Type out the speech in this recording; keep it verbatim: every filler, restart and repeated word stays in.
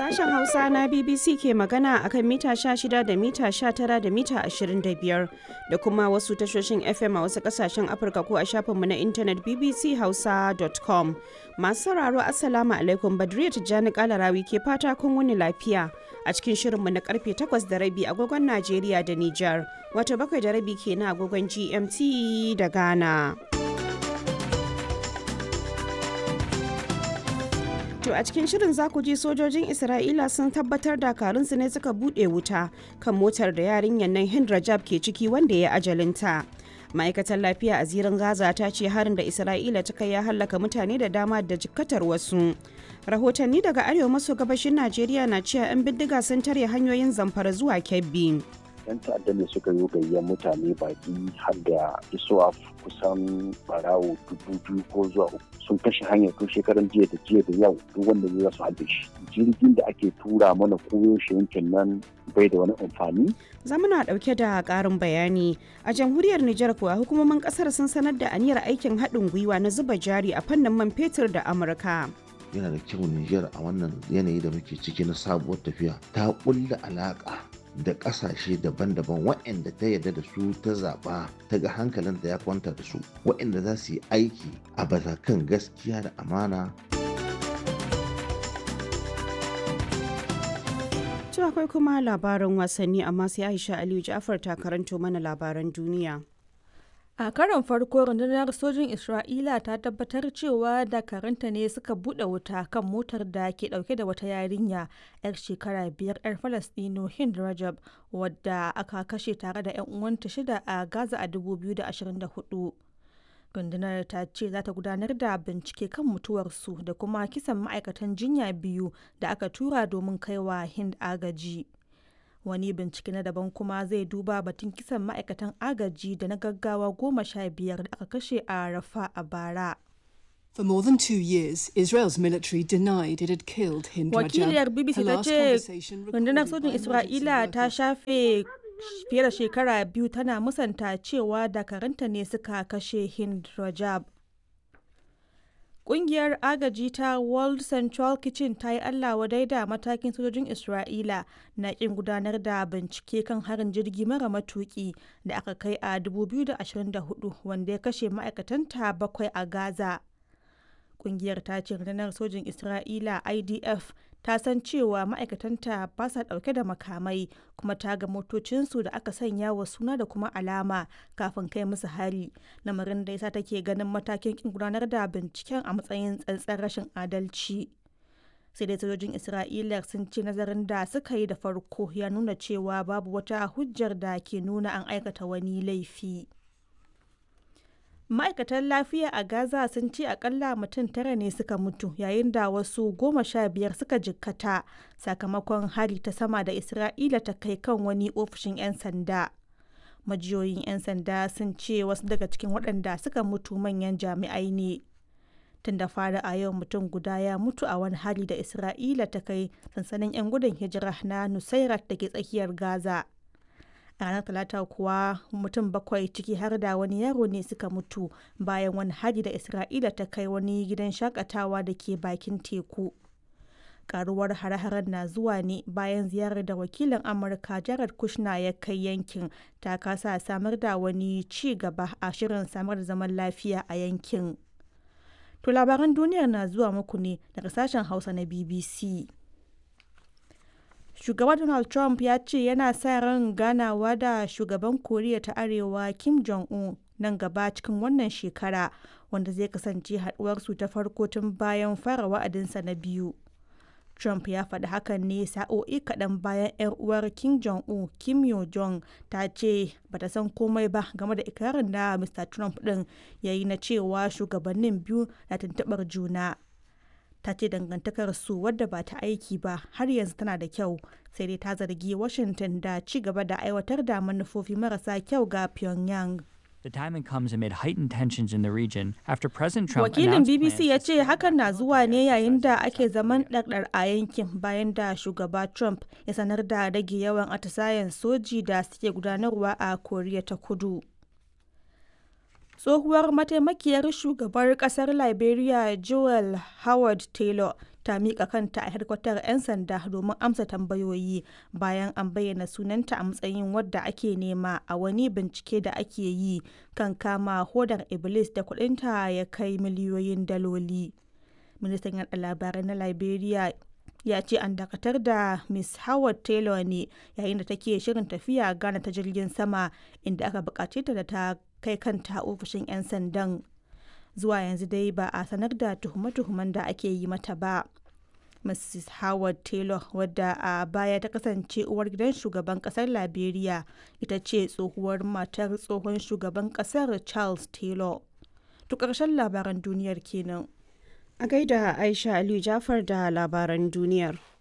Sashen Hausa na B B C ke magana akan mita shida da mita sha tara da mita ashirin da biyar da kuma wasu tashoshin F M a wasu kasashen Afirka ko a shafinmu na intanet b b c hausa dot com. Masu sauraro Assalamu alaikum, Badriya Tijjani Kalarawi ke fata kun wuni lafiya a cikin shirinmu na karfe takwas da rabi agogon Najeriya da Nijar, wato bakwai da rabi kenan agogon G M T da Ghana. To a cikin shirin za ku ji sojojin Isra'ila sun tabbatar dakarunsu ne suka buɗe wuta kan motar da yarinyar nan Hind Rajab ke ciki wanda ya ajalinta. Ma'aikatar lafiya a zirin Gaza ta ce harin da Isra'ila ta kai ya hallaka mutane da dama da jikkatar wasu. Rahotanni daga arewa maso gabashin Najeriya na cewa 'yan bindiga sun tare hanyoyin Zamfara zuwa Kebbi. yan ta'adda ne suka yi gayyar mutane baki har da isuwa kusan barawo dubu biyu ko zuwa uku sun kashe hanyar tun shekaran jiya da jiya da yau duk wanda zai su halbe shi. Jirgin da ake tura mana koyo shi yankin nan bai da wani amfani. Zamana dauke da karin bayani. A jamhuriyar Nijar kuwa hukumomin kasar sun sanar da aniyar aikin haɗin gwiwa na zuba jari a fannin man fetur da Amurka. Yana da kyau Nijar a wannan yanayi da muke ciki na sabuwar tafiya ta ƙulla alaƙa da ƙasashe daban-daban waɗanda ta yarda da su ta zaɓa ta ga hankalinta ya kwanta da su waɗanda za su yi aiki a batakan gaskiya da amana. To akwai kuma labaran wasanni amma sai Aisha Aliyu Ja'far ta karanto mana labaran duniya. A karon farko rundunar sojin Isra'ila ta tabbatar cewa dakaranta ne suka buɗe wuta kan motar da ke ɗauke da wata yarinya 'yar shekara biyar 'yar Falastino Hind Rajab wadda aka kashe tare da 'yan uwanta shida a Gaza a dubu biyu da ashirin da hudu. Rundunar ta ce za ta gudanar da bincike kan mutuwarsu da kuma kisan ma'aikatan jinya biyu da aka tura domin kaiwa Hind agaji. Wani bincike na daban kuma zai duba batun kisan ma'aikatan agaji da na gaggawa goma sha biyar da aka kashe a Rafa a bara. For more than two years, Israel's military denied it had killed Hind Rajab. Wakiliyar B B C ta ce rundunar sojin Isra'ila ta shafe fiye da shekara biyu tana musanta cewa dakaranta ne suka kashe Hind Rajab. Ƙungiyar agaji ta World Central Kitchen ta yi Allah wadai da matakin sojojin Isra'ila na ƙin gudanar da bincike kan harin jirgi mara matuƙi da aka kai a dubu biyu da ashirin da hudu wanda ya kashe ma'aikatanta bakwai a Gaza. Ƙungiyar ta ce rundunar sojin Isra'ila I D F ta san cewa ma'aikatanta ba sa ɗauke da makamai kuma ta ga motocinsu da aka sanya wa suna da kuma alama kafin kai musu hari, lamarin da yasa take ganin matakin kin gudanar da binciken a matsayin tsantsar rashin adalci. Sai dai sojojin Isra'ila sun ce nazarin da suka yi da farko ya nuna cewa babu wata hujjar da ke nuna an aikata wani laifi. Ma'aikatan lafiya a Gaza sun ce akalla mutum tara ne suka mutu yayin da wasu goma sha biyar suka jikkata sakamakon hari ta sama da Isra'ila ta kai kan wani ofishin 'yan sanda. Majiyoyin 'yan sanda sun ce wasu daga cikin waɗanda suka mutu manyan jami'ai ne. Tun da fara a yau mutum guda ya mutu a wani hari da Isra'ila ta kai sansanin 'yan gudun hijira na Nusairat da ke tsakiyar Gaza. A ranar Talata kuwa mutum bakwai ciki har da wani yaro ne suka mutu bayan wani hari da Isra'ila ta kai wani gidan shakatawa da ke bakin teku. Karuwar hare-haren na zuwa ne bayan ziyarar da wakilin Amurka Jared Kushner ya kai yankin ta kasa samar da wani ci gaba a shirin samar da zaman lafiya a yankin. To labaran duniyar na zuwa muku ne daga sashen Hausa na B B C. Shugaba Donald Trump ya ce yana sa ran ganawa da shugaban Koriya ta Arewa Kim Jong-un nan gaba cikin wannan shekara, wanda zai kasance haduwarsu ta farko tun bayan fara wa'adinsa na biyu. Trump ya faɗi hakan ne sa'o'i kaɗan bayan 'yar uwar Kim Jong-un, Kim Yo-jong, ta ce bata san komai ba game da ikirarin da Mr. Trump ɗin ya yi na cewa shugabannin biyu na tuntuɓar juna. Ta ce dangantakar su wadda ba ta aiki ba har yanzu tana da kyau, sai dai ta zargi Washington da ci gaba da aiwatar da manufofi marasa kyau ga Pyongyang. The timing comes amid heightened tensions in the region after President Trump Wakilin announced B B C ya plans ce hakan na zuwa ne yayin da ake zaman ɗarɗar a yankin bayan da shugaba Trump ya sanar da rage yawan atisayen soji da suke gudanarwa a Koriya ta Kudu. Tsohuwar mataimakiyar shugabar kasar Liberia Joel Howard Taylor ta miƙa kanta a hedkwatar 'yan sanda domin amsa tambayoyi bayan an bayyana sunanta a matsayin wadda ake nema a wani bincike da ake yi kan kama hodar Iblis da kuɗinta ya kai miliyoyin daloli. Ministan yaɗa labarai na Liberia ya ce an dakatar da Miss Howard Taylor ne yayin da take shirin tafiya Ghana ta jirgin sama, inda aka buƙace ta da ta kai kanta ofishin 'yan sandan. Zuwa yanzu dai ba a sanar da tuhume-tuhumen da ake yi mata ba. Missus Howard Taylor, wadda a baya ta kasance uwar gidan shugaban kasar Liberia, ita ce tsohuwar matar tsohon shugaban kasar Charles Taylor. To ƙarshen labaran duniyar kenan. A gaida Aisha Aliyu Jafar da labaran duniyar.